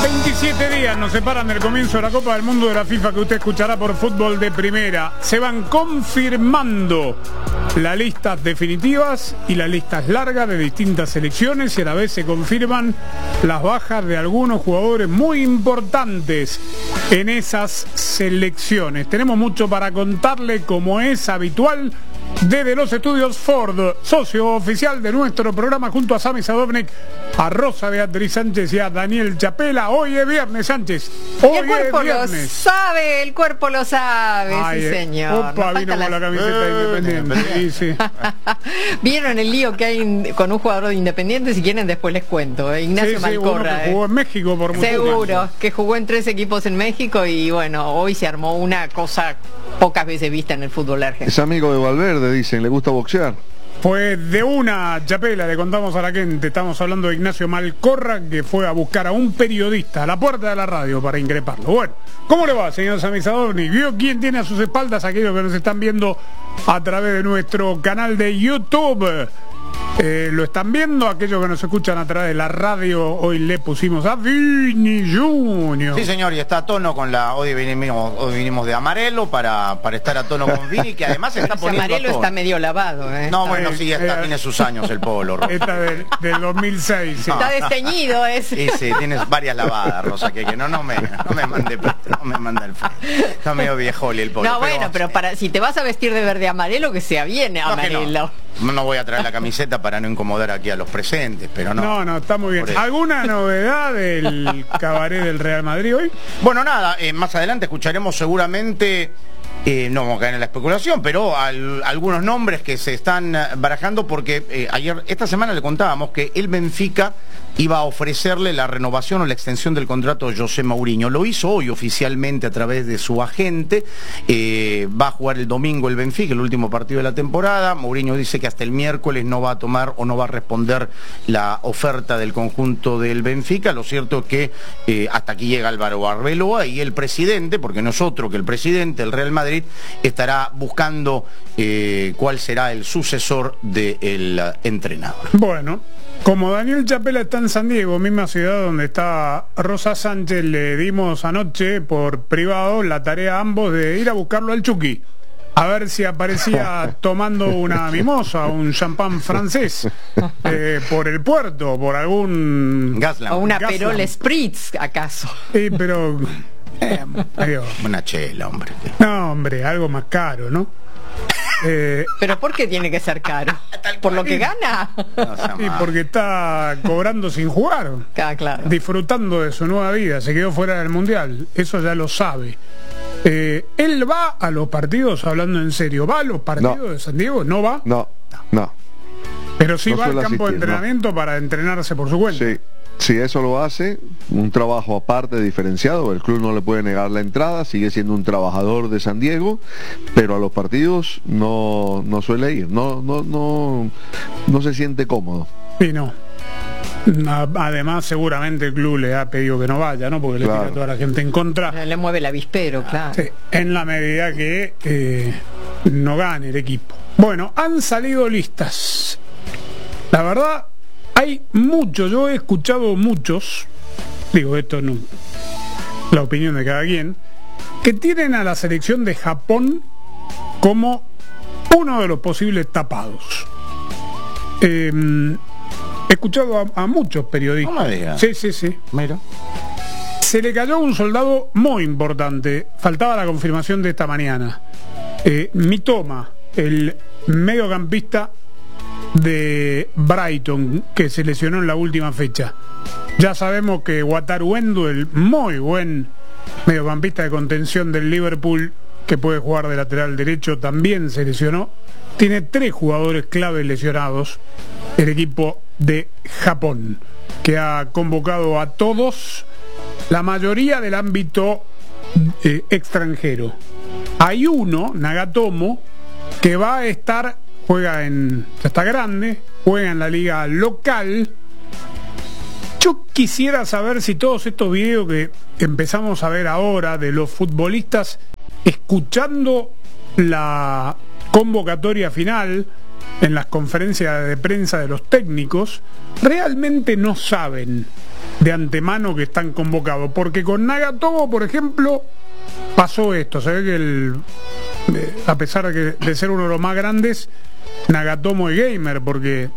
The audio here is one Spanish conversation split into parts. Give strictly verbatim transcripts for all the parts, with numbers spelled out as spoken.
veintisiete días nos separan del comienzo de la Copa del Mundo de la FIFA, que usted escuchará por Fútbol de Primera. Se van confirmando las listas definitivas y las listas largas de distintas selecciones, y a la vez se confirman las bajas de algunos jugadores muy importantes en esas selecciones. Tenemos mucho para contarle, como es habitual, desde los estudios Ford, socio oficial de nuestro programa, junto a Sami Sadovnik, a Rosa Beatriz Sánchez y a Daniel Chapela. Hoy es viernes, Sánchez. Hoy el cuerpo es viernes. lo sabe, el cuerpo lo sabe. Ay, sí, eh, señor. Opa, Nos vino con falta la la... camiseta Eh, Independiente. Sí, sí. ¿Vieron el lío que hay con un jugador de Independiente? Si quieren después les cuento. eh, Ignacio Sí, sí, uno Malcorra. que jugó en México por mucho Seguro, tiempo. que jugó en tres equipos en México y bueno, hoy se armó una cosa pocas veces vista en el fútbol argentino. Es amigo de Valverde, dicen, le gusta boxear. Pues de una, Chapela, le contamos a la gente, estamos hablando de Ignacio Malcorra, que fue a buscar a un periodista a la puerta de la radio para increparlo. Bueno, ¿cómo le va, señor Sami Sadovnik? ¿Vio quién tiene a sus espaldas aquellos que nos están viendo a través de nuestro canal de YouTube? Eh, lo están viendo aquellos que nos escuchan a través de la radio. Hoy le pusimos a Vini Junior. Sí, señor, y está a tono con la... Hoy vinimos, hoy vinimos de amarelo para, para estar a tono con Vini, que además se está Ese poniendo amarelo a tono. está medio lavado. ¿eh? No, Está, bueno, sí, está, Eh, tiene sus años el polo. Rosa. Esta del, del dos mil seis. Sí. está desteñido ese. Sí, sí, tienes varias lavadas, Rosa, que, que no, no me, no me mande, no me manda el frío. Está medio viejoli el polo. No, bueno, pero para si te vas a vestir de verde amarelo, que sea bien No, que amarelo. no. No voy a traer la camiseta para no incomodar aquí a los presentes, pero no. No, no, está muy bien. Por eso. ¿Alguna novedad del cabaret del Real Madrid hoy? Bueno, nada, eh, más adelante escucharemos seguramente, eh, no vamos a caer en la especulación, pero al, algunos nombres que se están eh, barajando, porque eh, ayer, esta semana le contábamos que el Benfica iba a ofrecerle la renovación o la extensión del contrato a José Mourinho. Lo hizo hoy oficialmente a través de su agente. Eh, va a jugar el domingo el Benfica, el último partido de la temporada. Mourinho dice que hasta el miércoles no va a tomar o no va a responder la oferta del conjunto del Benfica. Lo cierto es que eh, hasta aquí llega Álvaro Arbeloa, y el presidente, porque no es otro que el presidente del Real Madrid, estará buscando eh, cuál será el sucesor del uh, entrenador. Bueno, como Daniel Chapela está en San Diego, misma ciudad donde está Rosa Sánchez, le dimos anoche por privado la tarea a ambos de ir a buscarlo al Chucky, a ver si aparecía tomando una mimosa, un champán francés, eh, por el puerto, por algún... Gaslam. O una Gaslam. Perol Spritz, ¿acaso? Sí, pero... eh, digo, Una chela, hombre. no, hombre, algo más caro, ¿no? Eh, ¿Pero por qué tiene que ser caro? ¿Por lo que gana? No sea y malo. porque está cobrando sin jugar, Ah, claro. disfrutando de su nueva vida, se quedó fuera del Mundial, eso ya lo sabe. Eh, él va a los partidos, hablando en serio, ¿va a los partidos No. de San Diego? No va, No, no. pero sí no va al suele campo de asistir, entrenamiento para entrenarse por su cuenta. Sí, si eso lo hace, un trabajo aparte diferenciado, el club no le puede negar la entrada, sigue siendo un trabajador de San Diego, pero a los partidos no, no suele ir, no, no, no, no se siente cómodo. Y no. A- Además, seguramente el club le ha pedido que no vaya, ¿no? Porque le Claro. tira a toda la gente en contra. Le mueve el avispero, claro. Sí, en la medida que eh, no gane el equipo. Bueno, han salido listas. La verdad, hay muchos, yo he escuchado muchos, digo, esto no, la opinión de cada quien, que tienen a la selección de Japón como uno de los posibles tapados. Eh, he escuchado a, a muchos periodistas. No me digas. Sí, sí, sí. Mira. Se le cayó un soldado muy importante. Faltaba la confirmación de esta mañana. Eh, Mitoma, el mediocampista de Brighton, que se lesionó en la última fecha. Ya sabemos que Wataru Endo, el muy buen mediocampista de contención del Liverpool, que puede jugar de lateral derecho, también se lesionó. Tiene tres jugadores clave lesionados el equipo de Japón, que ha convocado a todos, la mayoría del ámbito eh, extranjero. Hay uno, Nagatomo, que va a estar, juega en, ya está grande, juega en la liga local. Yo quisiera saber si todos estos videos que empezamos a ver ahora de los futbolistas escuchando la convocatoria final en las conferencias de prensa de los técnicos, realmente no saben de antemano que están convocados, porque con Nagatomo, por ejemplo, pasó esto. Se ve que el, a pesar de, que, de ser uno de los más grandes, Nagatomo es gamer, porque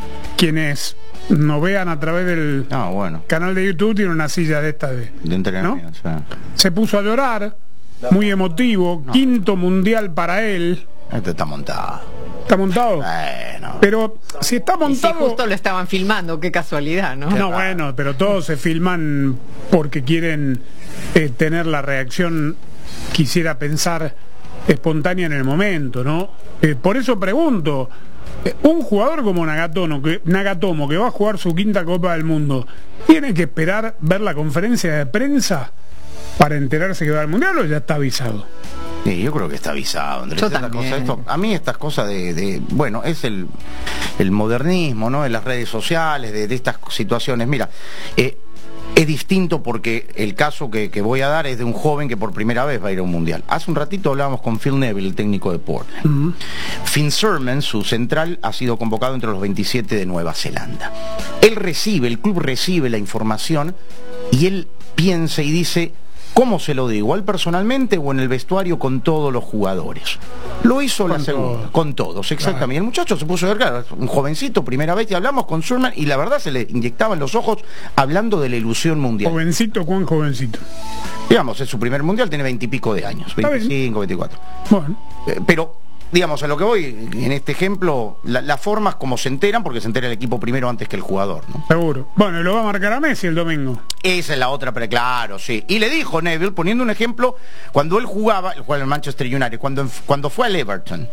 quienes nos vean a través del ah, bueno. canal de YouTube tiene una silla de esta de, de entrenamiento, ¿no? O sea. Se puso a llorar, muy emotivo, no. Quinto mundial para él. Este está montado. ¿Está montado? Bueno. Pero si está montado... Y si justo lo estaban filmando, qué casualidad, ¿no? No, bueno, pero todos se filman porque quieren eh, tener la reacción, quisiera pensar, espontánea en el momento, ¿no? Eh, por eso pregunto, eh, un jugador como Nagatomo que, Nagatomo, que va a jugar su quinta Copa del Mundo, ¿tiene que esperar ver la conferencia de prensa para enterarse que va al Mundial o ya está avisado? Sí, yo creo que está avisado, Andrés. Esta cosa, esto, a mí estas cosas de, de bueno, es el, el modernismo, ¿no? De las redes sociales, de, de estas situaciones. Mira, eh, es distinto porque el caso que, que voy a dar es de un joven que por primera vez va a ir a un mundial. Hace un ratito hablábamos con Phil Neville, el técnico de Portland. Uh-huh. Finn Surman, su central, ha sido convocado entre los veintisiete de Nueva Zelanda. Él recibe, el club recibe la información y él piensa y dice... ¿Cómo se lo digo? ¿Al personalmente o en el vestuario con todos los jugadores? Lo hizo con la segunda, todo. Con todos, exactamente. Claro. El muchacho se puso a ver, claro, un jovencito, primera vez, y hablamos con Surman y la verdad se le inyectaban los ojos hablando de la ilusión mundial. Jovencito, ¿cuán jovencito? Digamos, es su primer mundial, tiene veintipico de años, veinticinco, veinticuatro. Bueno. Eh, pero... digamos, a lo que voy, en este ejemplo, la, las formas como se enteran, porque se entera el equipo primero antes que el jugador, ¿no? Seguro. Bueno, y lo va a marcar a Messi el domingo. Esa es la otra, pero claro, sí. Y le dijo Neville, poniendo un ejemplo, cuando él jugaba, él jugaba en el Manchester United, cuando, cuando fue al Everton,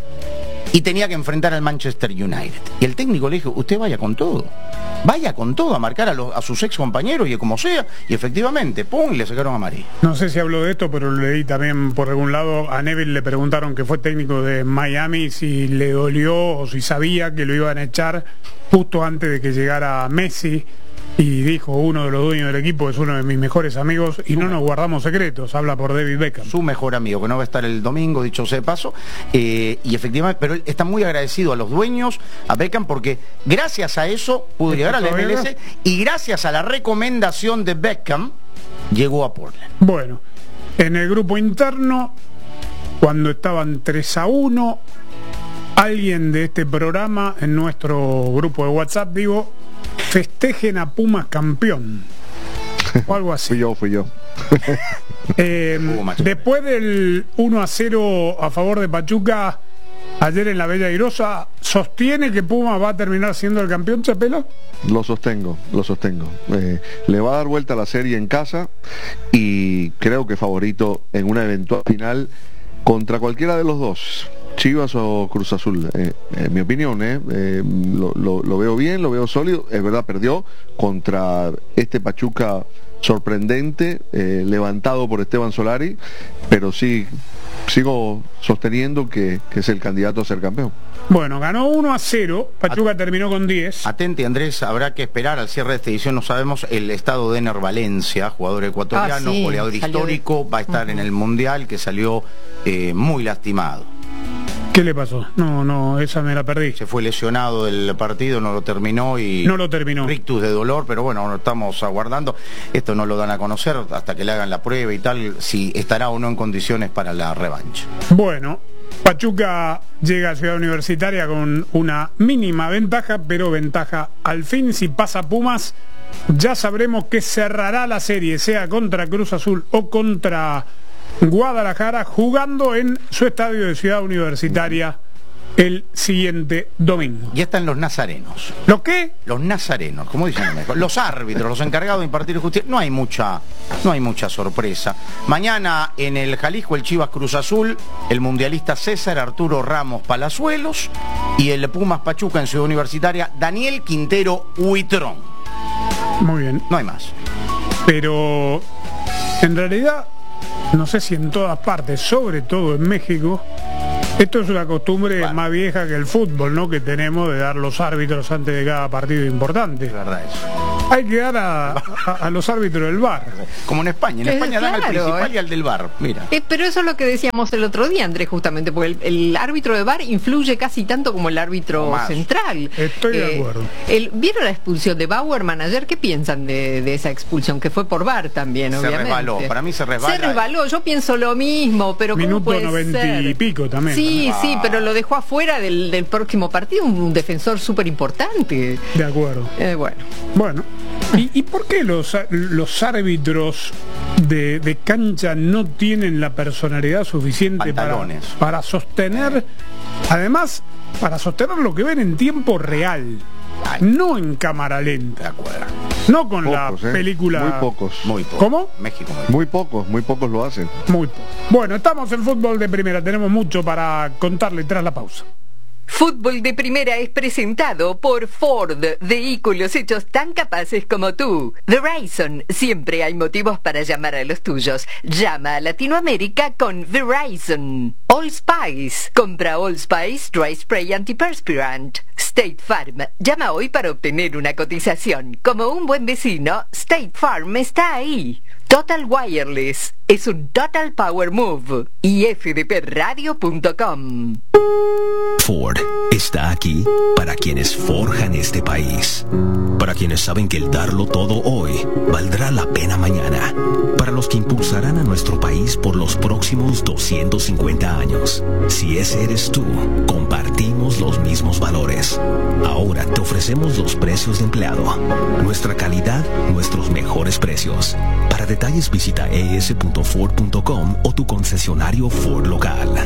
y tenía que enfrentar al Manchester United. Y el técnico le dijo, usted vaya con todo. Vaya con todo a marcar a, los, a sus ex compañeros y como sea. Y efectivamente, pum, y le sacaron a María. No sé si habló de esto, pero lo leí también por algún lado. A Neville le preguntaron, que fue técnico de Miami, si le dolió o si sabía que lo iban a echar justo antes de que llegara Messi. Y dijo, uno de los dueños del equipo es uno de mis mejores amigos y no nos guardamos secretos. Habla por David Beckham. Su mejor amigo, que no va a estar el domingo, dicho sea de paso. Eh, y efectivamente, pero él está muy agradecido a los dueños, a Beckham, porque gracias a eso pudo llegar a la M L S y gracias a la recomendación de Beckham llegó a Portland. Bueno, en el grupo interno, cuando estaban tres a uno, alguien de este programa, en nuestro grupo de WhatsApp, digo, festejen a Pumas campeón o algo así. Fui yo, fui yo. eh, después del uno a cero a favor de Pachuca ayer en la Bella Airosa, ¿sostiene que Pumas va a terminar siendo el campeón, Chapelo? Lo sostengo, lo sostengo. Eh, le va a dar vuelta a la serie en casa y creo que favorito en una eventual final contra cualquiera de los dos, Chivas o Cruz Azul. Eh, en mi opinión, eh, eh, lo, lo, lo veo bien, lo veo sólido. Es verdad, perdió contra este Pachuca sorprendente, eh, levantado por Esteban Solari, pero sí, sigo sosteniendo que, que es el candidato a ser campeón. Bueno, ganó uno a cero, Pachuca At terminó con diez. Atente, Andrés, habrá que esperar al cierre de esta edición, no sabemos el estado de Ener Valencia, jugador ecuatoriano, ah, sí, goleador histórico, de... va a estar uh-huh. en el Mundial, que salió eh, muy lastimado. ¿Qué le pasó? No, no, esa me la perdí. Se fue lesionado del partido, no lo terminó y... No lo terminó. Rictus de dolor, pero bueno, lo estamos aguardando. Esto no lo dan a conocer hasta que le hagan la prueba y tal, si estará o no en condiciones para la revancha. Bueno, Pachuca llega a Ciudad Universitaria con una mínima ventaja, pero ventaja al fin. Si pasa Pumas, ya sabremos que cerrará la serie, sea contra Cruz Azul o contra Guadalajara, jugando en su estadio de Ciudad Universitaria el siguiente domingo. Ya están los nazarenos. ¿Lo qué? Los nazarenos, como dicen los árbitros, los encargados de impartir justicia. No hay mucha, no hay mucha sorpresa. Mañana en el Jalisco, el Chivas Cruz Azul, el mundialista César Arturo Ramos Palazuelos y el Pumas Pachuca en Ciudad Universitaria, Daniel Quintero Huitrón. Muy bien. No hay más. Pero en realidad, no sé si en todas partes, sobre todo en México, esto es una costumbre bueno. más vieja que el fútbol, ¿no? Que tenemos de dar los árbitros antes de cada partido importante. Es verdad eso. Hay que dar a, a, a los árbitros del V A R. Como en España. En Eh, España dan al claro, principal eh. y al del V A R. Mira. Eh, pero eso es lo que decíamos el otro día, Andrés, justamente, porque el, el árbitro de V A R influye casi tanto como el árbitro O más. central. Estoy de acuerdo. El, ¿Vieron la expulsión de Bauerman ayer? ¿Qué piensan de, de esa expulsión? Que fue por V A R también, Se obviamente. resbaló. Para mí se resbala. Se resbaló, yo pienso lo mismo, pero ¿cómo Minuto puede noventa ser? y pico también. Sí, Ah. sí, pero lo dejó afuera del, del próximo partido, un defensor súper importante. De acuerdo. Eh, bueno. Bueno, ¿y, y por qué los, los árbitros de, de cancha no tienen la personalidad suficiente para, Pantalones. para sostener, además, para sostener lo que ven en tiempo real, Ay. no en cámara De lenta, acuerdo. no con Pocos, la ¿eh? película... Muy pocos. Muy poco. ¿Cómo? México muy poco. Muy pocos, muy pocos lo hacen. Muy poco. Bueno, estamos en Fútbol de Primera, tenemos mucho para contarle tras la pausa. Fútbol de Primera es presentado por Ford, vehículos hechos tan capaces como tú. Verizon, siempre hay motivos para llamar a los tuyos. Llama a Latinoamérica con Verizon. All Spice, compra All Spice Dry Spray Antiperspirant. State Farm, llama hoy para obtener una cotización. Como un buen vecino, State Farm está ahí. Total Wireless, es un Total Power Move. Y f d p radio punto com. Ford está aquí para quienes forjan este país, para quienes saben que el darlo todo hoy valdrá la pena mañana, para los que impulsarán a nuestro país por los próximos doscientos cincuenta años. Si ese eres tú, compartimos los mismos valores. Ahora te ofrecemos los precios de empleado, nuestra calidad, nuestros mejores precios. Para detalles visita e s punto ford punto com o tu concesionario Ford local.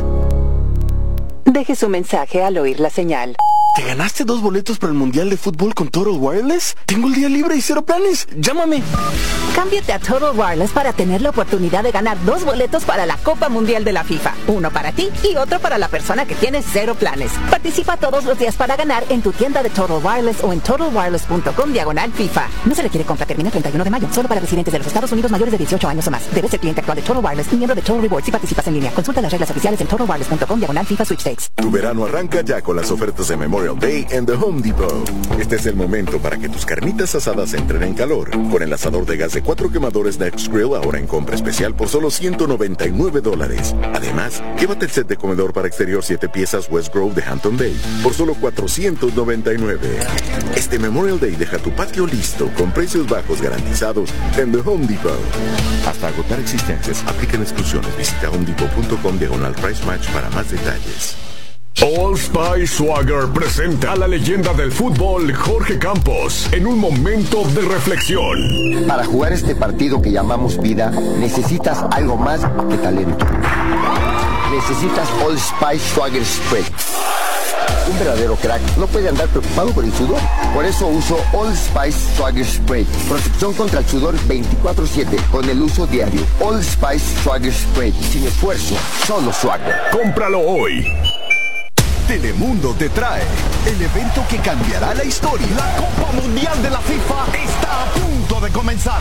Deje su mensaje al oír la señal. ¿Te ganaste dos boletos para el Mundial de Fútbol con Total Wireless? Tengo el día libre y cero planes. Llámame. Cámbiate a Total Wireless para tener la oportunidad de ganar dos boletos para la Copa Mundial de la FIFA. Uno para ti y otro para la persona que tiene cero planes. Participa todos los días para ganar en tu tienda de Total Wireless o en total wireless punto com diagonal FIFA. No se requiere compra, termina el treinta y uno de mayo. Solo para residentes de los Estados Unidos mayores de dieciocho años o más. Debes ser cliente actual de Total Wireless y miembro de Total Rewards si participas en línea. Consulta las reglas oficiales en total wireless punto com diagonal FIFA Sweepstakes. Tu verano arranca ya con las ofertas de Memorial Day en The Home Depot. Este es el momento para que tus carnitas asadas entren en calor. Con el asador de gas de cuatro quemadores Next Grill ahora en compra especial por solo ciento noventa y nueve dólares. Además, llévate el set de comedor para exterior siete piezas West Grove de Hampton Bay por solo cuatrocientos noventa y nueve. Este Memorial Day deja tu patio listo con precios bajos garantizados en The Home Depot. Hasta agotar existencias, aplican exclusiones. Visita homedepot punto com diagonal price match para más detalles. All Spice Swagger presenta a la leyenda del fútbol Jorge Campos en un momento de reflexión. Para jugar este partido que llamamos vida, necesitas algo más que talento. Necesitas All Spice Swagger Spray. Un verdadero crack no puede andar preocupado por el sudor. Por eso uso All Spice Swagger Spray. Protección contra el sudor veinticuatro siete con el uso diario. All Spice Swagger Spray. Sin esfuerzo, solo swagger. Cómpralo hoy. Telemundo te trae el evento que cambiará la historia. La Copa Mundial de la FIFA está a punto de comenzar.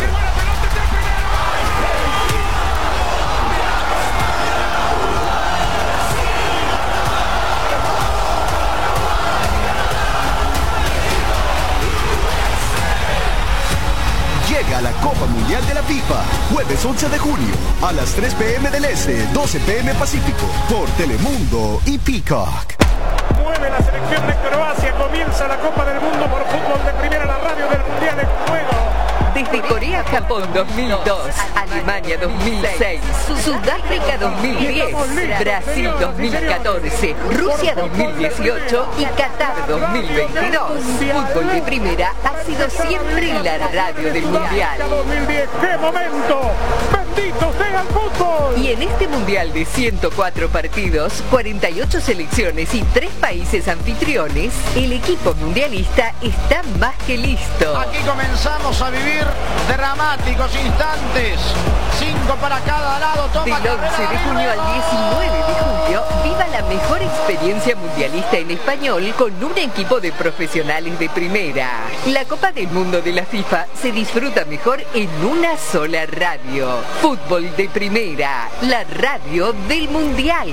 Llega la Copa Mundial de la FIFA, jueves once de junio, a las tres pe eme del Este, doce pe eme Pacífico, por Telemundo y Peacock. Mueve la selección de Croacia, comienza la Copa del Mundo por Fútbol de Primera, la radio del Mundial en juego. Desde Corea-Japón dos mil dos, Alemania dos mil seis, Sudáfrica dos mil diez, Brasil dos mil catorce, Rusia dos mil dieciocho y Qatar dos mil veintidós. Fútbol de Primera ha sido siempre la radio del Mundial. dos mil diez, ¡qué momento! ¡Bendito sea el fútbol! Y en este Mundial de ciento cuatro partidos, cuarenta y ocho selecciones y tres países anfitriones, el equipo mundialista está más que listo. Aquí comenzamos a vivir dramáticos instantes. Cinco para cada lado. Toma Del once de junio al diecinueve de julio, viva la mejor experiencia mundialista en español con un equipo de profesionales de primera. La Copa del Mundo de la FIFA se disfruta mejor en una sola radio. Fútbol de Primera, la radio del Mundial.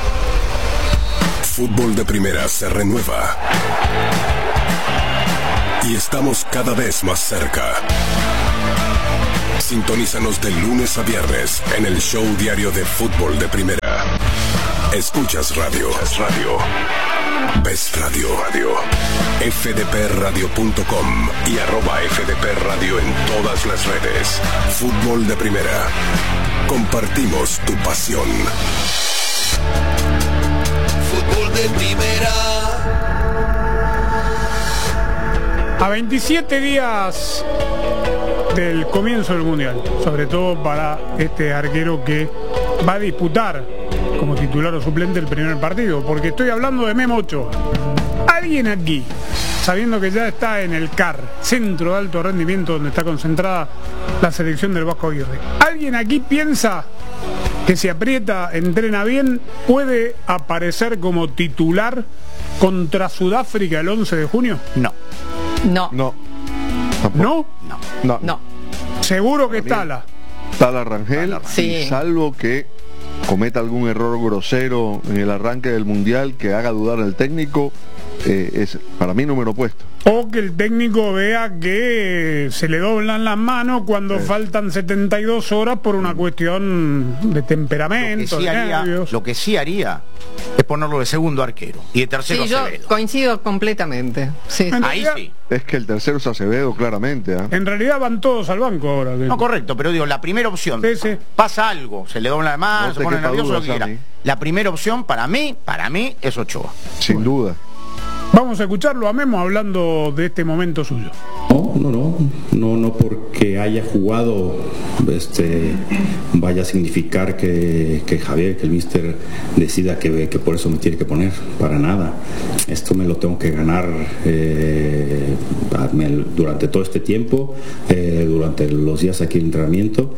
Fútbol de Primera se renueva. y estamos cada vez más cerca. Sintonízanos de lunes a viernes en el show diario de Fútbol de Primera. Escuchas radio. radio. Ves radio. radio. F D P radio punto com y arroba F D P Radio en todas las redes. Fútbol de Primera. Compartimos tu pasión. Fútbol de Primera. A veintisiete días del comienzo del Mundial, sobre todo para este arquero que va a disputar como titular o suplente el primer partido, porque estoy hablando de Memo Ochoa. Alguien aquí, sabiendo que ya está en el C A R, Centro de Alto Rendimiento, donde está concentrada la selección del Vasco Aguirre, ¿alguien aquí piensa que si aprieta, entrena bien, puede aparecer como titular contra Sudáfrica el once de junio? No. No. No. ¿No? No. No. Seguro que Tala. Tala Rangel, Sí. y salvo que cometa algún error grosero en el arranque del Mundial que haga dudar al técnico, eh, es para mí número puesto. O que el técnico vea que se le doblan las manos cuando Sí. faltan setenta y dos horas por una cuestión de Lo que, temperamento, sí de haría, nervios. lo que sí haría es ponerlo de segundo arquero y de tercero Sí, yo Acevedo. coincido completamente. Sí, sí. En Ahí realidad- sí. Es que el tercero es Acevedo, claramente. ¿eh? En realidad van todos al banco ahora. que- No, correcto, pero digo, la primera opción, Sí, sí. pasa algo, se le dobla la mano, No se te pone quepa nervioso, duda, lo que quiera. Sammy. La primera opción para mí, para mí, es Ochoa. Sin duda. Vamos a escucharlo a Memo hablando de este momento suyo. No, no, no, no, no porque haya jugado, este, vaya a significar que, que Javier, que el míster decida que, que por eso me tiene que poner, para nada. Esto me lo tengo que ganar eh, durante todo este tiempo, eh, durante los días aquí de entrenamiento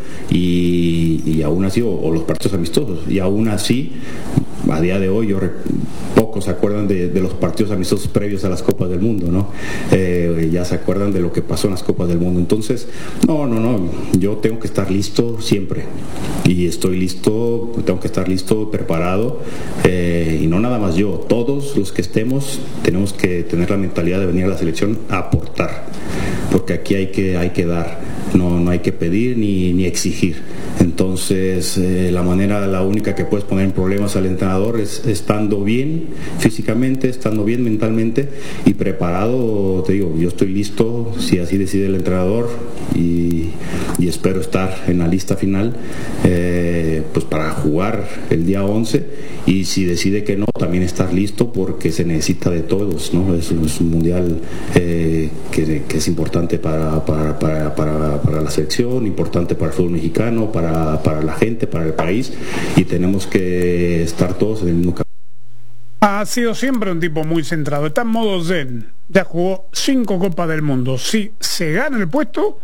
y, y aún así, o, o los partidos amistosos, y aún así, a día de hoy, yo re- pocos se acuerdan de, de los partidos amistosos previos a las Copas del Mundo, ¿no? Eh, ya se acuerdan de lo que pasó en las Copas del Mundo. Entonces, no, no, no, yo tengo que estar listo siempre. Y estoy listo, tengo que estar listo, preparado. Eh, y no nada más yo, todos los que estemos tenemos que tener la mentalidad de venir a la selección a aportar. Porque aquí hay que, hay que dar, no, no hay que pedir ni, ni exigir. Entonces, eh, la manera, la única que puedes poner en problemas al entrenador es estando bien físicamente, estando bien mentalmente y preparado. Te digo, yo estoy listo si así decide el entrenador y, y espero estar en la lista final eh, pues para jugar el día once, y si decide que no, también estar listo porque se necesita de todos, ¿no? Es, es un mundial eh, que, que es importante para, para, para, para, para la selección, importante para el fútbol mexicano, para, para la gente, para el país, y tenemos que estar todos en el mismo camino. Ha sido siempre un tipo muy centrado, está en modo zen, ya jugó cinco Copas del Mundo. Si se gana el puesto,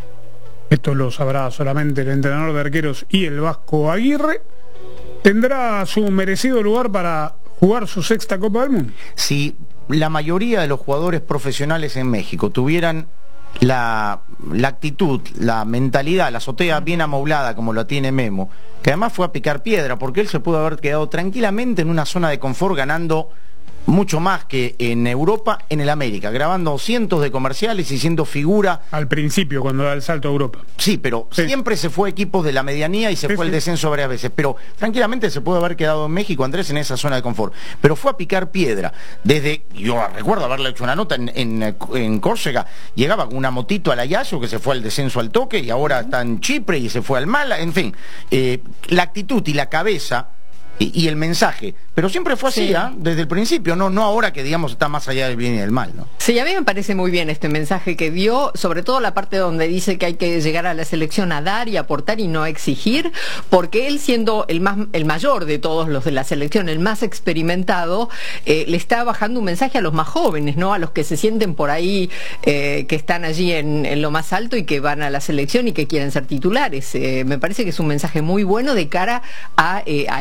esto lo sabrá solamente el entrenador de arqueros y el Vasco Aguirre, tendrá su merecido lugar para jugar su sexta Copa del Mundo. Si la mayoría de los jugadores profesionales en México tuvieran la, la actitud, la mentalidad, la azotea bien amoblada como la tiene Memo, que además fue a picar piedra, porque él se pudo haber quedado tranquilamente en una zona de confort ganando mucho más que en Europa, en el América, grabando cientos de comerciales y siendo figura. Al principio, cuando da el salto a Europa. Sí, pero sí. Siempre se fue equipos de la medianía y se sí, fue sí. el descenso varias veces. Pero tranquilamente se puede haber quedado en México, Andrés, en esa zona de confort. Pero fue a picar piedra. Desde, yo recuerdo haberle hecho una nota en, en, en Córcega, llegaba con una motito al Ayazo, que se fue al descenso al toque, y ahora está en Chipre y se fue al Mala. En fin, eh, la actitud y la cabeza y, y el mensaje. Pero siempre fue así, sí. ¿eh? Desde el principio, no, no ahora que digamos está más allá del bien y del mal, ¿no? Sí, a mí me parece muy bien este mensaje que dio, sobre todo la parte donde dice que hay que llegar a la selección a dar y aportar y no a exigir, porque él, siendo el más el mayor de todos los de la selección, el más experimentado, eh, le está bajando un mensaje a los más jóvenes, ¿no? A los que se sienten por ahí, eh, que están allí en, en lo más alto y que van a la selección y que quieren ser titulares. Eh, me parece que es un mensaje muy bueno de cara a, eh, a este nuevo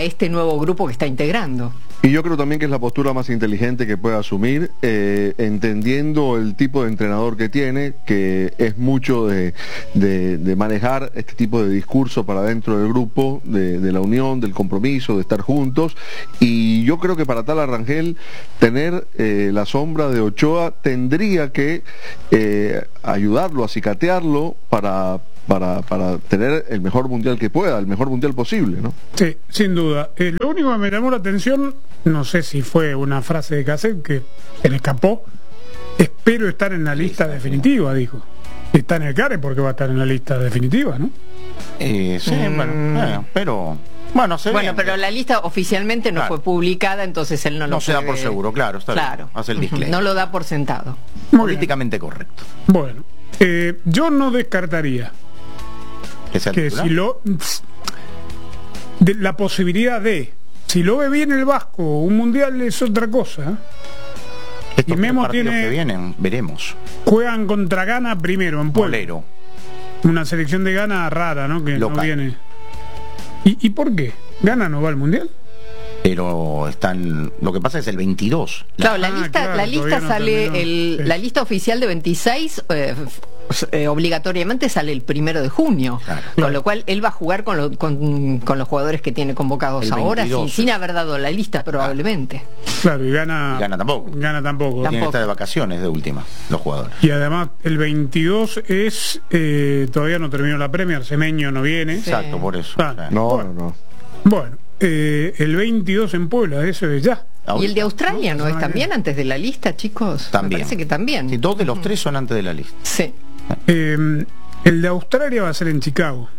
nuevo grupo que está integrando. Y yo creo también que es la postura más inteligente que puede asumir, eh, entendiendo el tipo de entrenador que tiene, que es mucho de, de, de manejar este tipo de discurso para dentro del grupo, de, de la unión, del compromiso, de estar juntos. Y yo creo que para Tala Rangel, tener eh, la sombra de Ochoa tendría que eh, ayudarlo, acicatearlo para... Para, para tener el mejor mundial que pueda, el mejor mundial posible, ¿no? Sí, sin duda. Eh, lo único que me llamó la atención, no sé si fue una frase de cassette que se le escapó, espero estar en la lista definitiva, dijo. Está en el care porque va a estar en la lista definitiva, ¿no? Eh, sí, mm. bueno, bueno, pero... Bueno, se bueno pero la lista oficialmente no claro. fue publicada, entonces él no lo No se puede... da por seguro, claro, está claro. bien. Hace el disclaimer. No lo da por sentado. Muy políticamente bien. correcto. Bueno, eh, yo no descartaría que, sea que si lo de la posibilidad de si lo ve bien el Vasco un mundial es otra cosa. Estos y Memo tiene que vienen veremos juegan contra Ghana primero en Puebla. Bolero. Una selección de Ghana rara, ¿no? Que local. No viene. ¿Y, ¿Y por qué? ¿Ghana no va al mundial? Pero están, lo que pasa es el veintidós. Claro, la ah, lista, claro, la lista no sale, terminó. el, Sí. la lista oficial de veintiséis eh, eh, obligatoriamente sale el primero de junio, claro. Con lo cual él va a jugar con, lo, con, con los jugadores que tiene convocados El ahora, sin, veintidós, sin haber dado la lista probablemente. Claro, y Ghana, Y Ghana tampoco. Ghana tampoco. Tampoco. Tienen que estar de vacaciones de última, los jugadores. Y además el veintidós es eh, todavía no terminó la Premier, Semeño no viene. Sí. Exacto, por eso. Ah, O sea, No, bueno. no, no. Bueno, eh, el veintidós en Puebla, eso es ya. Y el de Australia, ¿no, No, es no, también no. antes de la lista, chicos? También. Me parece que también. Sí, dos de los tres son antes de la lista. Sí. Eh, el de Australia va a ser en Chicago.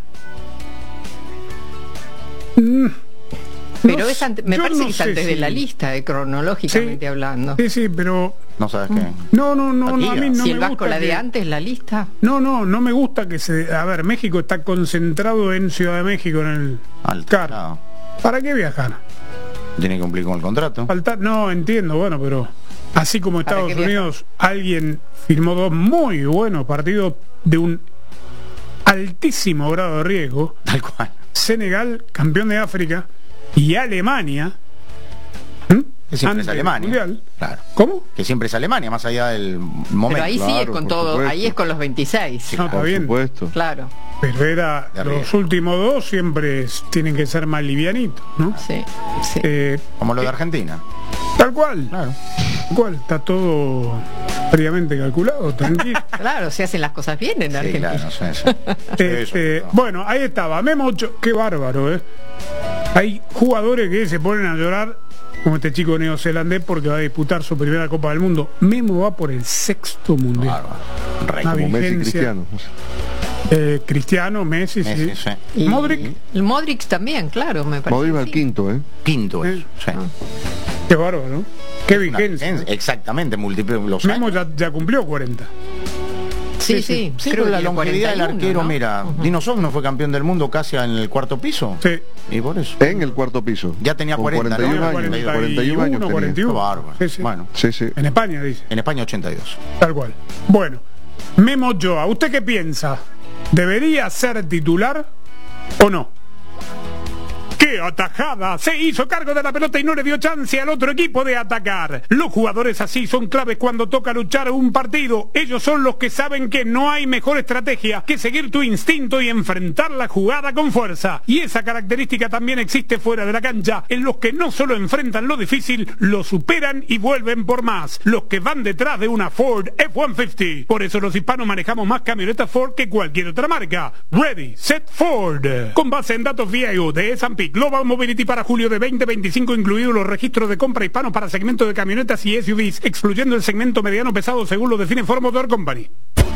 Mm, Pero no es ante- me yo parece no que es sé antes de si- la lista, eh, cronológicamente Sí, hablando. Sí, sí, pero No sabes qué. no, no, no, no, a mí no si me el Vasco gusta la de que- antes, la lista. No, no, no me gusta que se... A ver, México está concentrado en Ciudad de México, en el Alto. CAR. No. ¿Para qué viajar? Tiene que cumplir con el contrato. Faltar, no, entiendo, bueno, pero así como ¿Para Estados qué Unidos, alguien firmó dos muy buenos partidos de un altísimo grado de riesgo, Tal cual. Senegal, campeón de África, y Alemania, ¿m? Que siempre Antes es del Alemania. Mundial. Claro. ¿Cómo? Que siempre es Alemania, más allá del momento. Pero ahí sí es claro, con por todo, supuesto. ahí es con los veintiséis. No, está Por bien, supuesto. Claro, pero era De arriba. los últimos dos siempre es- tienen que ser más livianitos, ¿no? sí, sí. Eh, Como lo de Argentina. tal cual, Claro. tal cual, está todo fríamente calculado, tranquilo. Claro, se hacen las cosas bien en Sí, Argentina. claro, sí, sí. Este, Eso, no. bueno, ahí estaba, Memo Ochoa, qué bárbaro, ¿eh? Hay jugadores que se ponen a llorar, como este chico neozelandés, porque va a disputar su primera Copa del Mundo. Memo va por el sexto mundial. Bárbaro. Rey. Una Como Messi y vigencia. Cristiano. Eh, Cristiano, Messi, Messi, sí. sí. Y- Modric. El Modric también, claro, me parece. Modric va que al sí. quinto, ¿eh? Quinto es. Eh. Sí. Qué bárbaro, ¿no? Qué Una vigencia. vigencia, Exactamente, múltiples los Memo años. ya, ya cumplió cuarenta. Sí, sí, Sí, creo pero la que longevidad del cuarenta y uno, arquero, ¿no? mira, Dinosov no fue campeón del mundo casi en el cuarto piso. Sí. Y por eso. En el cuarto piso. Ya tenía Con cuarenta, cuarenta y uno ¿no? años. cuarenta cuarenta y uno años tenía. cuarenta y uno. Bárbaro. Sí, sí. Bueno, Sí, sí. En España, dice. en España ochenta y dos. Tal cual. Bueno, Memo Ochoa, ¿usted qué piensa? ¿Debería ser titular o no? ¡Qué atajada! Se hizo cargo de la pelota y no le dio chance al otro equipo de atacar. Los jugadores así son claves cuando toca luchar un partido. Ellos son los que saben que no hay mejor estrategia que seguir tu instinto y enfrentar la jugada con fuerza. Y esa característica también existe fuera de la cancha, en los que no solo enfrentan lo difícil, lo superan y vuelven por más. Los que van detrás de una Ford F ciento cincuenta. Por eso los hispanos manejamos más camionetas Ford que cualquier otra marca. Ready, Set, Ford. Con base en datos V I O de S and P Global Mobility para julio de veinte veinticinco, incluidos los registros de compra hispanos para segmento de camionetas y S U Vs, excluyendo el segmento mediano pesado según lo define Ford Motor Company.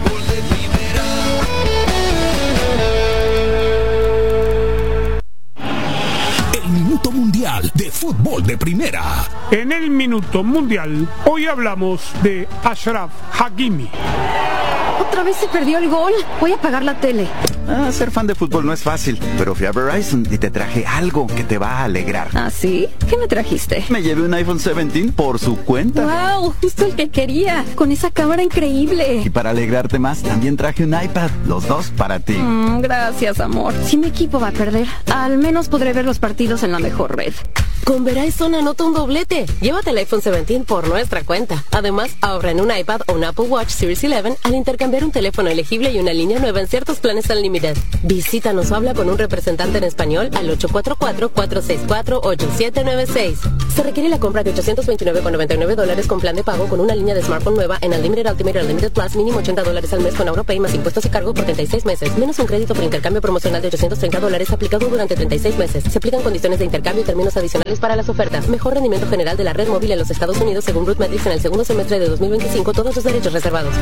El Minuto Mundial de Fútbol de Primera. En el Minuto Mundial, hoy hablamos de Ashraf Hakimi. ¿Otra vez se perdió el gol? Voy a apagar la tele. Ah, ser fan de fútbol no es fácil, pero fui a Verizon y te traje algo que te va a alegrar. ¿Ah, sí? ¿Qué me trajiste? Me llevé un iPhone diecisiete por su cuenta. ¡Wow! Justo el que quería, con esa cámara increíble. Y para alegrarte más, también traje un iPad, los dos para ti. Mm, gracias, amor. Si mi equipo va a perder, al menos podré ver los partidos en la mejor red. Con Verizon anota un doblete. Llévate el iPhone diecisiete por nuestra cuenta. Además, ahorra en un iPad o un Apple Watch Series once al intercambiar un teléfono elegible y una línea nueva en ciertos planes Unlimited. Visítanos o habla con un representante en español al ocho cuatro cuatro, cuatro seis cuatro, ocho siete nueve seis. Se requiere la compra de ochocientos veintinueve con noventa y nueve dólares con plan de pago con una línea de smartphone nueva en Unlimited Ultimate Unlimited Plus, mínimo ochenta dólares al mes con AuroPay más impuestos y cargo por treinta y seis meses. Menos un crédito por intercambio promocional de ochocientos treinta dólares aplicado durante treinta y seis meses. Se aplican condiciones de intercambio y términos adicionales para las ofertas. Mejor rendimiento general de la red móvil en los Estados Unidos según Root Metrics en el segundo semestre de dos mil veinticinco. Todos los derechos reservados.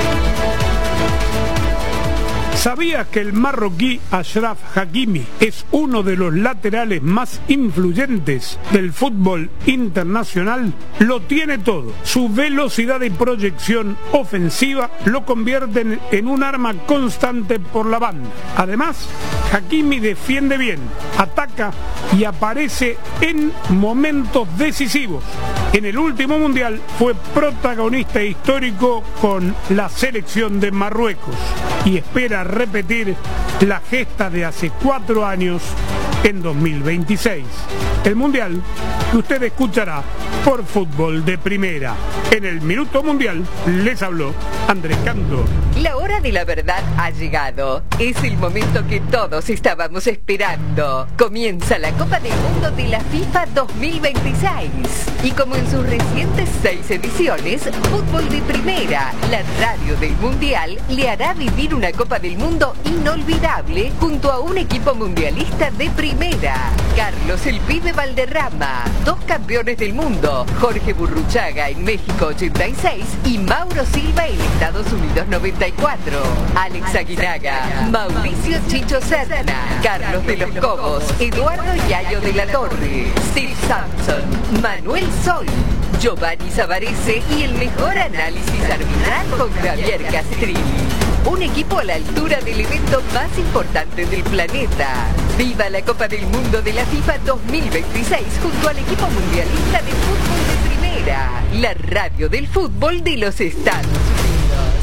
¿Sabías que el marroquí Achraf Hakimi es uno de los laterales más influyentes del fútbol internacional? Lo tiene todo. Su velocidad y proyección ofensiva lo convierten en un arma constante por la banda. Además, Hakimi defiende bien, ataca y aparece en momentos decisivos. En el último mundial fue protagonista histórico con la selección de Marruecos y espera repetir la gesta de hace cuatro años en dos mil veintiséis. El mundial que usted escuchará por Fútbol de Primera. En el Minuto Mundial les habló Andrés Cantor. La hora de la verdad ha llegado. Es el momento que todos estábamos esperando. Comienza la Copa del Mundo de la FIFA dos mil veintiséis. Y como en sus recientes seis ediciones, Fútbol de Primera, la radio del Mundial, le hará vivir una Copa del Mundo inolvidable junto a un equipo mundialista de primera. Carlos El Pibe Valderrama, dos campeones del mundo, Jorge Burruchaga en México ochenta y seis y Mauro Silva en Estados Unidos noventa y cuatro. Alex Aguinaga, Mauricio Chicho Serna, Carlos de los Cobos, Eduardo Yayo de la Torre, Steve Sampson, Manuel Sol, Giovanni Savarese y el mejor análisis arbitral con Javier Castrilli. Un equipo a la altura del evento más importante del planeta. ¡Viva la Copa del Mundo de la FIFA dos mil veintiséis junto al equipo mundialista de fútbol de primera! La radio del fútbol de los Estados Unidos.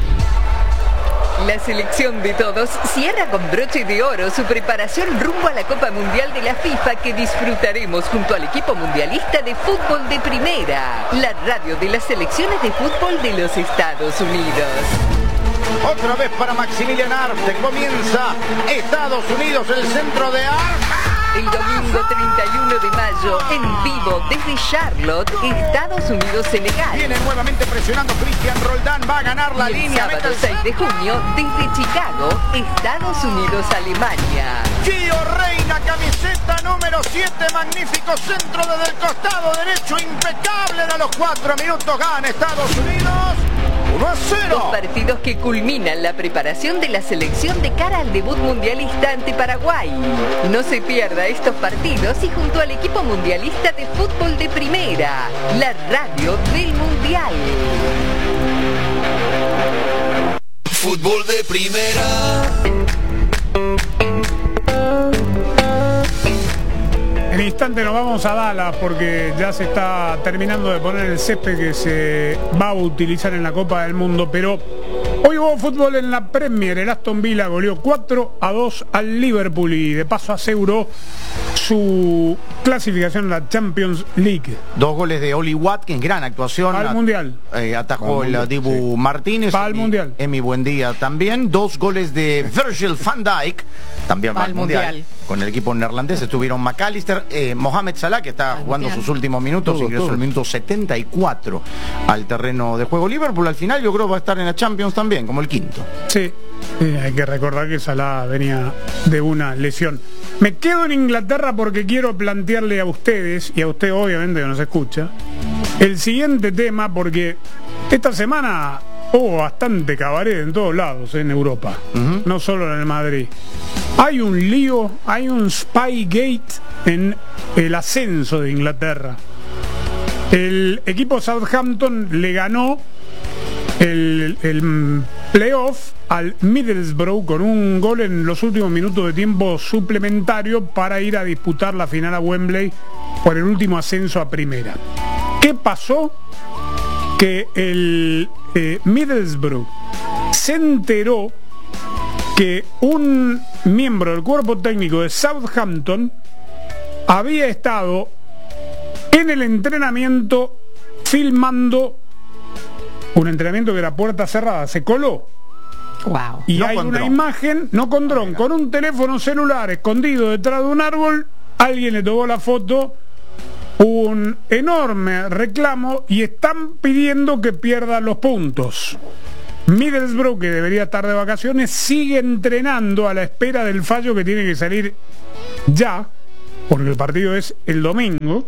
La selección de todos cierra con broche de oro su preparación rumbo a la Copa Mundial de la FIFA que disfrutaremos junto al equipo mundialista de fútbol de primera. La radio de las selecciones de fútbol de los Estados Unidos. Otra vez para Maximilian Arte. Comienza Estados Unidos, el centro de Arte. El domingo treinta y uno de mayo, en vivo desde Charlotte, Estados Unidos-Senegal. Viene nuevamente presionando Cristian Roldán, va a ganar la y el línea. sábado seis de junio, desde Chicago, Estados Unidos-Alemania. Gio Reina, camiseta número siete, magnífico centro desde el costado derecho, impecable. A los cuatro minutos gana Estados Unidos. uno a cero. Dos partidos que culminan la preparación de la selección de cara al debut mundialista ante Paraguay. No se pierda estos partidos y junto al equipo mundialista de fútbol de primera, la radio del Mundial. Fútbol de Primera. En instante nos vamos a Dallas porque ya se está terminando de poner el césped que se va a utilizar en la Copa del Mundo, pero hoy hubo fútbol en la Premier. El Aston Villa goleó cuatro a dos al Liverpool y de paso aseguró su clasificación en la Champions League. Dos goles de Oli Watkins, gran actuación. Al Mundial. Eh, atajó el mundial, Dibu sí. Martínez. Al Mundial. Emi Buendía también. Dos goles de Virgil van Dijk, también va al mundial. mundial. Con el equipo neerlandés estuvieron McAllister, eh, Mohamed Salah, que está jugando sus últimos minutos, todo, ingresó todo. el minuto setenta y cuatro al terreno de juego. Liverpool al final yo creo va a estar en la Champions también, como el quinto. Sí, eh, hay que recordar que Salah venía de una lesión. Me quedo en Inglaterra porque quiero plantearle a ustedes, y a usted obviamente que nos escucha, el siguiente tema, porque esta semana hubo bastante cabaret en todos lados en Europa, uh-huh. no solo en el Madrid. Hay un lío, hay un Spygate en el ascenso de Inglaterra. El equipo Southampton le ganó el, el playoff al Middlesbrough con un gol en los últimos minutos de tiempo suplementario para ir a disputar la final a Wembley por el último ascenso a primera. ¿Qué pasó? Que el eh, Middlesbrough se enteró que un miembro del cuerpo técnico de Southampton había estado en el entrenamiento filmando un entrenamiento que era puerta cerrada, se coló. Wow. Y No hay con una dron. imagen, no con dron, con un teléfono celular escondido detrás de un árbol, alguien le tomó la foto, un enorme reclamo y están pidiendo que pierdan los puntos. Middlesbrough, que debería estar de vacaciones, sigue entrenando a la espera del fallo que tiene que salir ya, porque el partido es el domingo.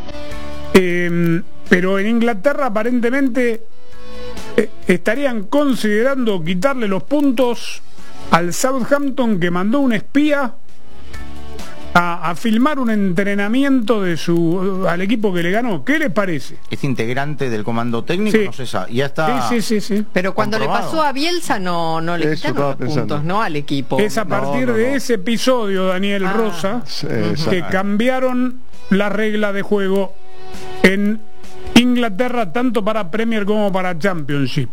Eh, pero en Inglaterra aparentemente eh, estarían considerando quitarle los puntos al Southampton, que mandó un espía a, a filmar un entrenamiento de su al equipo que le ganó. ¿Qué les parece? Es integrante del comando técnico, Sí. no se sabe. Ya está. Sí, sí, sí, sí. Pero cuando comprobado. le pasó a Bielsa no, no le Eso quitaron estaba los pensando. puntos, ¿no? Al equipo. Es a partir no, no. de ese episodio, Daniel Ah. Rosa, Sí, que exacto. cambiaron la regla de juego en Inglaterra, tanto para Premier como para Championship.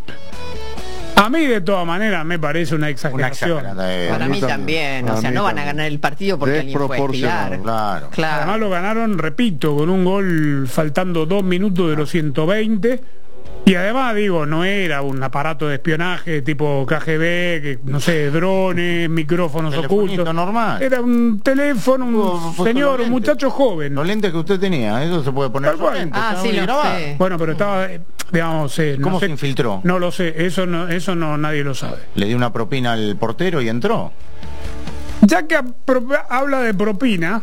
A mí, de todas maneras, me parece una Una exageración. exagerada, eh. Para A mí mí también, también. o sea, A mí no van a también. ganar el partido porque alguien fue a Desproporcionado. espiar. Claro. Claro. Además lo ganaron, repito, con un gol faltando dos minutos de los ciento veinte. Y además, digo, no era un aparato de espionaje tipo K G B, que no sé, drones, micrófonos Telefonito ocultos. normal. Era un teléfono, un Fue- fue con señor, los un lentes. muchacho joven. Los lentes que usted tenía, eso se puede poner Tal los cual. lentes. Ah, está sí, muy lo grabado. sé. Bueno, pero estaba, eh, digamos, eh, no ¿Cómo sé- se infiltró? No lo sé, eso no, eso no nadie lo sabe. Le dio una propina al portero y entró. Ya que apro- habla de propina,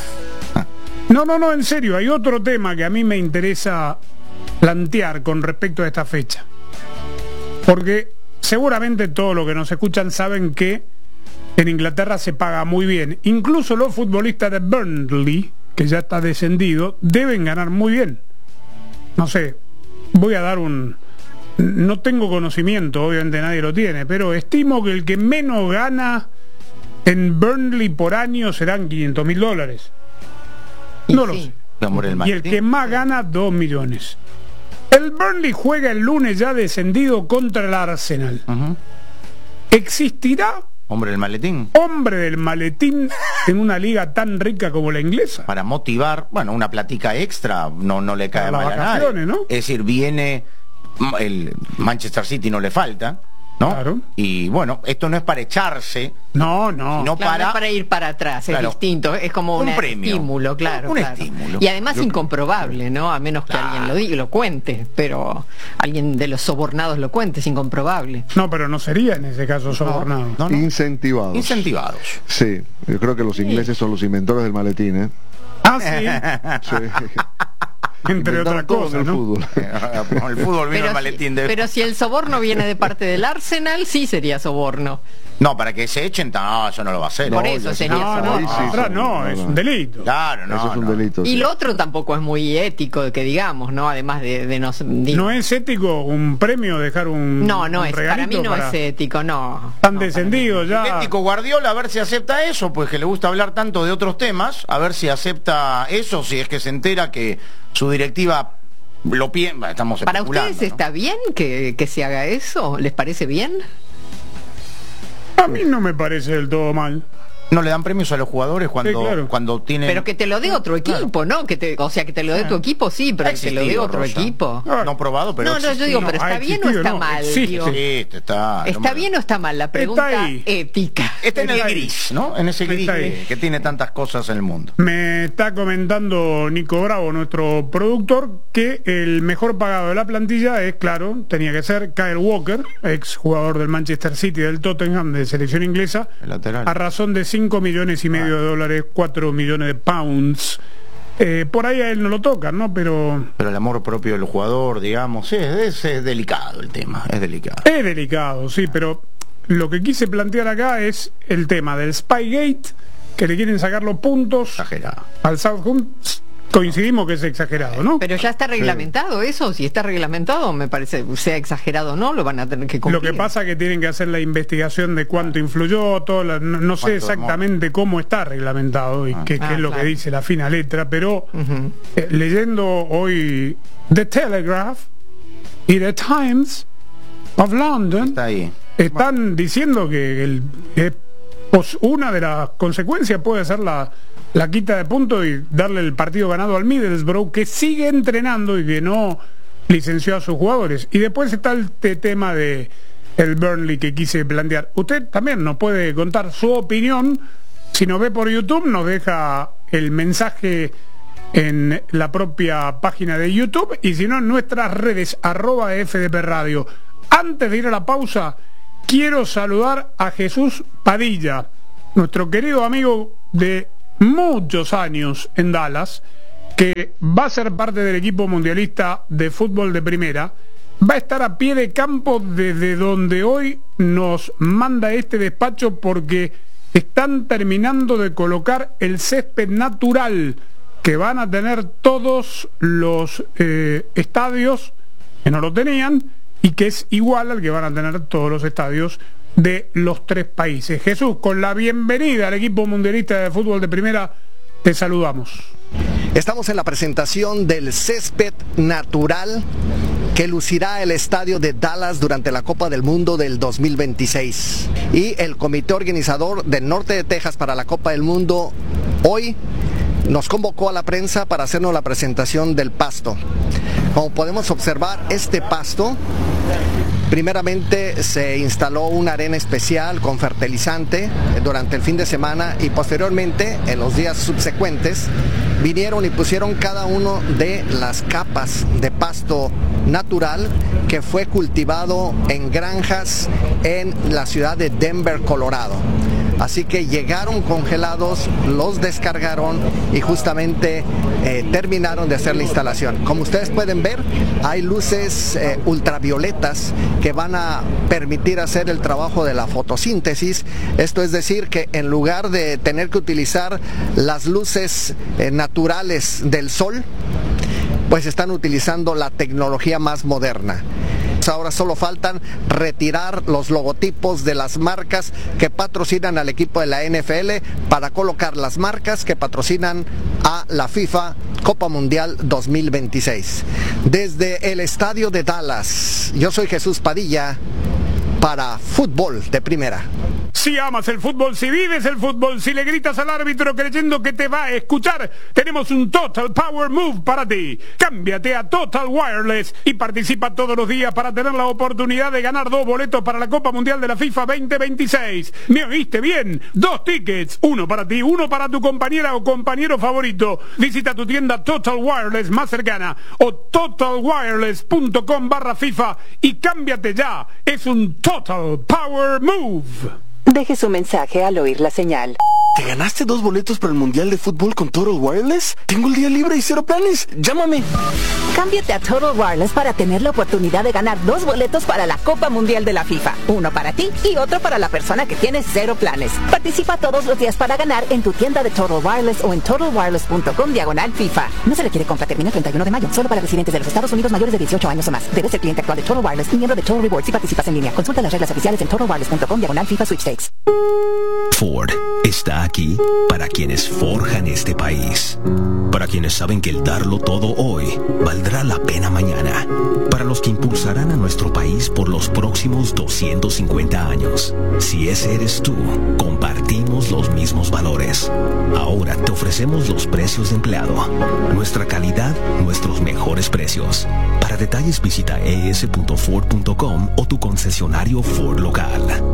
no, no, no, en serio, hay otro tema que a mí me interesa plantear con respecto a esta fecha. Porque seguramente todos los que nos escuchan saben que en Inglaterra se paga muy bien. Incluso los futbolistas de Burnley, que ya está descendido, deben ganar muy bien. No sé, voy a dar un... No tengo conocimiento, obviamente nadie lo tiene, pero estimo que el que menos gana en Burnley por año serán quinientos mil dólares. Y No lo sí. sé. Hombre, el Y el maletín. que más gana, dos millones. El Burnley juega el lunes ya descendido contra el Arsenal. Ujú. ¿Existirá Hombre, el maletín. hombre del maletín en una liga tan rica como la inglesa? Para motivar, bueno, una platica extra no, no le cae Para las mal a nadie. vacaciones, ¿no? Es decir, viene mm, el Manchester City, no le falta, ¿no? Claro. Y bueno, esto no es para echarse, No, no. sino Claro, no para... es para ir para atrás, Claro. es distinto, es como Un un premio. estímulo, claro. Un claro. estímulo. Y además Yo- incomprobable, ¿no? A menos que Claro. alguien lo diga, lo cuente, pero alguien de los sobornados lo cuente, es incomprobable. No, pero no sería en ese caso sobornado. No, no. Incentivados. Incentivados. Sí, yo creo que los ingleses son los inventores del maletín, ¿eh? Ah, sí, Sí. entre otras Inventaron todo en cosas, el ¿no? fútbol. Con el fútbol vino Pero el si, maletín de... pero si el soborno viene de parte del Arsenal, sí sería soborno. No, para que se echen, no, eso no lo va a hacer. Por No, eso ya- sería No, no, soborno. sí, atrás sí, no, no, es no. un delito. Claro, no, Eso es un no. delito. Y sí. lo otro tampoco es muy ético, que digamos, ¿no? Además de, de nos... di- ¿No es ético un premio dejar un no, no un es, para mí regalito no para- es ético, no. Tan descendido ya. Ético Guardiola, a ver si acepta eso, pues que le gusta hablar tanto de otros temas, a ver si acepta eso, si es que se entera que su directiva lo piensa. Estamos ¿Para especulando, ustedes ¿no? está bien que, que se haga eso? ¿Les parece bien? A mí no me parece del todo mal. No le dan premios a los jugadores cuando, Sí, claro. cuando tienen... Pero que te lo dé otro equipo, ¿no? Que te, o sea, que te lo dé tu equipo, sí, pero Ha que te lo dé existido, otro Rosa. equipo. Ah, No probado, pero No, no, yo existido. digo, pero ha ¿está bien o existido, está no, mal? existe. Digo? Existe, está... ¿Está bien o está mal? La pregunta ahí. ética. Está en el Está ahí. gris, ¿no? En ese Está gris ahí. que, que tiene tantas cosas en el mundo. Me está comentando Nico Bravo, nuestro productor, que el mejor pagado de la plantilla es, claro, tenía que ser Kyle Walker, ex jugador del Manchester City y del Tottenham de selección inglesa, El lateral. a razón de cinco millones y medio de dólares, cuatro millones de pounds. Eh, por ahí a él no lo tocan, ¿no? Pero Pero el amor propio del jugador, digamos, sí, es, es delicado el tema, es delicado. es delicado, sí, pero lo que quise plantear acá es el tema del Spygate, que le quieren sacar los puntos Exagerado. al Southampton, coincidimos que es exagerado, ¿no? Pero ya está reglamentado sí. eso, si está reglamentado, me parece, sea exagerado o no, lo van a tener que cumplir. Lo que pasa es que tienen que hacer la investigación de cuánto influyó, todo la, no, no sé exactamente cómo está reglamentado y ah. qué, qué ah, es lo claro. que dice la fina letra, pero uh-huh. eh, leyendo hoy The Telegraph y The Times of London, está ahí. están bueno. diciendo que el, eh, pues una de las consecuencias puede ser la la quita de puntos y darle el partido ganado al Middlesbrough, que sigue entrenando y que no licenció a sus jugadores. Y después está el tema de el Burnley que quise plantear. Usted también nos puede contar su opinión. Si nos ve por YouTube, nos deja el mensaje en la propia página de YouTube, y si no, en nuestras redes, arroba F D P Radio. Antes de ir a la pausa, quiero saludar a Jesús Padilla, nuestro querido amigo de muchos años en Dallas, que va a ser parte del equipo mundialista de fútbol de primera, va a estar a pie de campo desde donde hoy nos manda este despacho, porque están terminando de colocar el césped natural que van a tener todos los eh, estadios que no lo tenían, y que es igual al que van a tener todos los estadios de los tres países. Jesús, con la bienvenida al equipo mundialista de fútbol de primera, te saludamos. Estamos en la presentación del césped natural que lucirá el estadio de Dallas durante la Copa del Mundo del dos mil veintiséis. Y el comité organizador del norte de Texas para la Copa del Mundo hoy nos convocó a la prensa para hacernos la presentación del pasto. Como podemos observar, este pasto, primeramente se instaló una arena especial con fertilizante durante el fin de semana, y posteriormente, en los días subsecuentes, vinieron y pusieron cada uno de las capas de pasto natural que fue cultivado en granjas en la ciudad de Denver, Colorado. Así que llegaron congelados, los descargaron y justamente eh, terminaron de hacer la instalación. Como ustedes pueden ver, hay luces eh, ultravioletas que van a permitir hacer el trabajo de la fotosíntesis. Esto es decir, que en lugar de tener que utilizar las luces eh, naturales del sol, pues están utilizando la tecnología más moderna. Ahora solo faltan retirar los logotipos de las marcas que patrocinan al equipo de la N F L para colocar las marcas que patrocinan a la FIFA Copa Mundial dos mil veintiséis. Desde el estadio de Dallas, yo soy Jesús Padilla para Fútbol de Primera. Si amas el fútbol, si vives el fútbol, si le gritas al árbitro creyendo que te va a escuchar, tenemos un Total Power Move para ti. Cámbiate a Total Wireless y participa todos los días para tener la oportunidad de ganar dos boletos para la Copa Mundial de la FIFA veinte veintiséis. ¿Me oíste bien? Dos tickets, uno para ti, uno para tu compañera o compañero favorito. Visita tu tienda Total Wireless más cercana o total wireless punto com barra FIFA y cámbiate ya. Es un Total Power Move. Deje su mensaje al oír la señal. ¿Te ganaste dos boletos para el Mundial de Fútbol con Total Wireless? Tengo el día libre y cero planes. Llámame. Cámbiate a Total Wireless para tener la oportunidad de ganar dos boletos para la Copa Mundial de la FIFA. Uno para ti y otro para la persona que tiene cero planes. Participa todos los días para ganar en tu tienda de Total Wireless o en total wireless punto com diagonal FIFA. No se requiere compra, termina el treinta y uno de mayo. Solo para residentes de los Estados Unidos mayores de dieciocho años o más. Debes ser cliente actual de Total Wireless y miembro de Total Rewards si participas en línea. Consulta las reglas oficiales en total wireless punto com diagonal FIFA Sweepstakes. Ford está aquí para quienes forjan este país, para quienes saben que el darlo todo hoy valdrá la pena mañana, para los que impulsarán a nuestro país por los próximos doscientos cincuenta años. Si ese eres tú, compartimos los mismos valores. Ahora te ofrecemos los precios de empleado, nuestra calidad, nuestros mejores precios. Para detalles visita e s punto ford punto com o tu concesionario Ford local.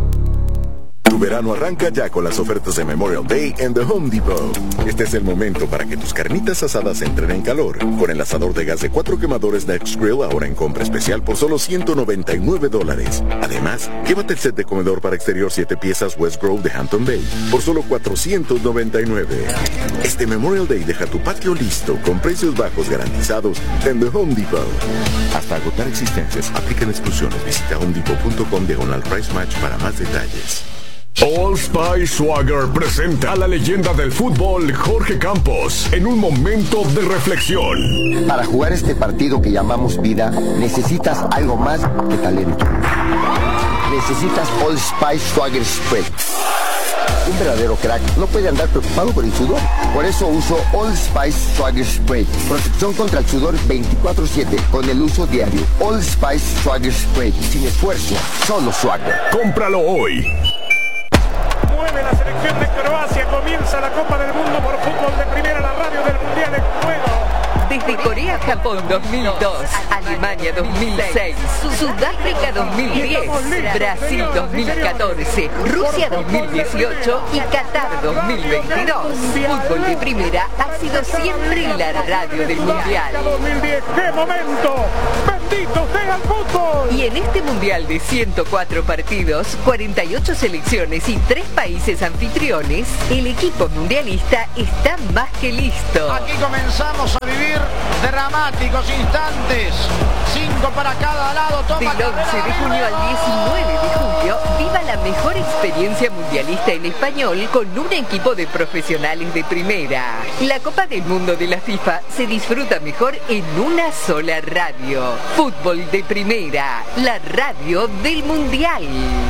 Tu verano arranca ya con las ofertas de Memorial Day en The Home Depot. Este es el momento para que tus carnitas asadas entren en calor. Con el asador de gas de cuatro quemadores NextGrill ahora en compra especial por solo ciento noventa y nueve dólares. Además, llévate el set de comedor para exterior siete piezas West Grove de Hampton Bay por solo cuatrocientos noventa y nueve. Este Memorial Day deja tu patio listo con precios bajos garantizados en The Home Depot. Hasta agotar existencias, aplican exclusiones. Visita homedepot punto com diagonal price match para más detalles. Old Spice Swagger presenta a la leyenda del fútbol Jorge Campos en un momento de reflexión. Para jugar este partido que llamamos vida, necesitas algo más que talento. Necesitas Old Spice Swagger Spray. Un verdadero crack no puede andar preocupado por el sudor. Por eso uso Old Spice Swagger Spray. Protección contra el sudor veinticuatro siete con el uso diario. Old Spice Swagger Spray. Sin esfuerzo, solo Swagger. Cómpralo hoy. Mueve la selección de Croacia. Comienza la Copa del Mundo por fútbol de primera, la radio del Mundial en juego. Desde Corea-Japón dos mil dos, Alemania dos mil seis, Sudáfrica dos mil diez, Brasil dos mil catorce, Rusia dos mil dieciocho y Qatar dos mil veintidós. Fútbol de primera ha sido siempre la radio del Mundial. dos mil diez, ¡qué momento! ¡Bendito sea el fútbol! Y en este Mundial de ciento cuatro partidos, cuarenta y ocho selecciones y tres países anfitriones, el equipo mundialista está más que listo. Aquí comenzamos a vivir dramáticos instantes. Cinco para cada lado. Toma Del once de junio al diecinueve de julio, viva la mejor experiencia mundialista en español con un equipo de profesionales de primera. La Copa del Mundo de la FIFA se disfruta mejor en una sola radio. Fútbol de primera, la radio del Mundial.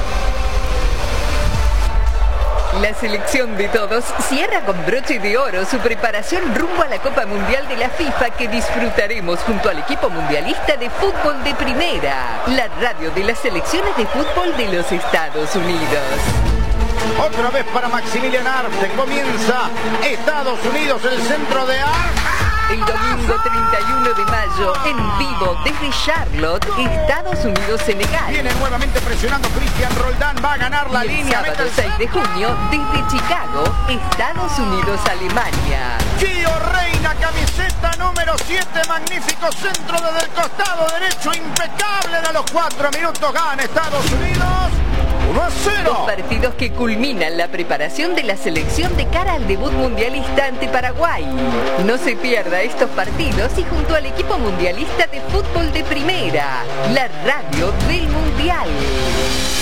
La selección de todos cierra con broche de oro su preparación rumbo a la Copa Mundial de la FIFA que disfrutaremos junto al equipo mundialista de fútbol de primera, la radio de las selecciones de fútbol de los Estados Unidos. Otra vez para Maximilian Arte. Comienza Estados Unidos, el centro de Arte. El domingo treinta y uno de mayo, en vivo desde Charlotte, Estados Unidos-Senegal. Viene nuevamente presionando Cristian Roldán, va a ganar la y el línea. sábado seis de junio, desde Chicago, Estados Unidos-Alemania. Gio Reina, camiseta número siete, magnífico centro desde el costado derecho, impecable. A los cuatro minutos gana Estados Unidos. uno a cero. Dos partidos que culminan la preparación de la selección de cara al debut mundialista ante Paraguay. No se pierda estos partidos y junto al equipo mundialista de fútbol de primera, la radio del Mundial.